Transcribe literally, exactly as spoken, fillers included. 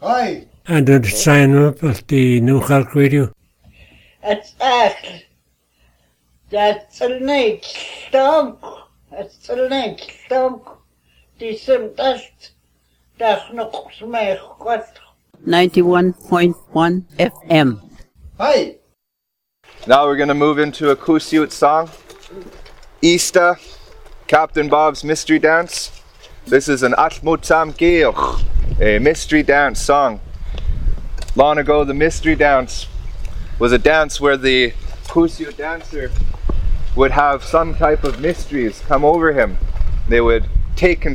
Hi. And then sign up at the New Cork Radio. It's echt. That's a night stunk. It's a night stunk. Die sind echt. Das noch mehr Gott. ninety-one point one F M. Hi. Now we're going to move into a Kusiut song. Easter, Captain Bob's Mystery Dance. This is an Atmutam Geoch, a mystery dance song. Long ago, the mystery dance was a dance where the Kusiut dancer would have some type of mysteries come over him. They would take